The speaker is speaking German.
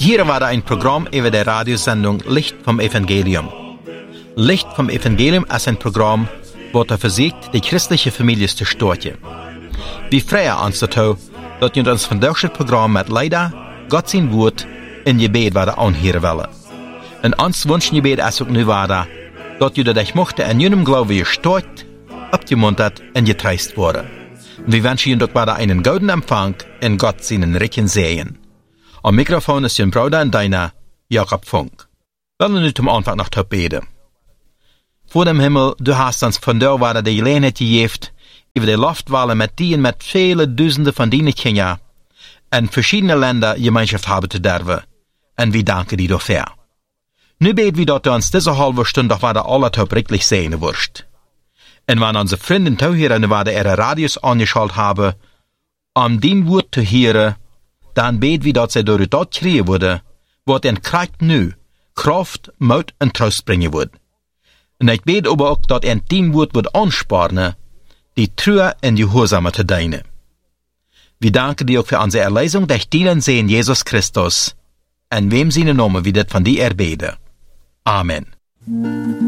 Hier war ein Programm über die Radiosendung Licht vom Evangelium. Licht vom Evangelium ist ein Programm, das versucht, die christliche Familie zu stärken. Wir freuen uns dazu, dass wir uns von diesem Programm mit Leider, Gott sein Wort, in Gebet werden anhören wollen. Und uns wünschen Gebet ist auch nu weiter, dass ihr dich mochte in jenem Glaube gestärkt, abgemuntert und getreist worden. Und wir wünschen Ihnen doch weiter einen guten Empfang in Gott seinen reichen Segen. Am Mikrofon ist Ihr Bruder und deiner Jakob Funk. Wollen wir nu zum Anfang noch beten. Vor dem Himmel, du hast uns von der weiter die Gelegenheit gegeben, über die Luftwelle mit dir und mit vielen Dutzenden von deinen Kindern in verschiedene Länder Gemeinschaft haben zu dürfen. Und wir danken dir dafür. Nu beten wir, dass du uns diese halbe Stunde doch weiter alle richtig sehen wirst. Und wenn unsere Freunde zuhören, weiter ihre Radios angeschaltet haben, um dein Wort zu hören, dann beten wir, dass sie durch das kriegen würde, was in Kraft nu, Kraft, Mut und Trost bringen wird. Und ich bete aber auch, dass ein dein Wort wird ansparen, die Treue und die Gehorsame zu dienen. Wir danken dir auch für unsere Erlösung durch deinen Sohn Jesus Christus, in wem seine Namen wir das von dir erbeten. Amen.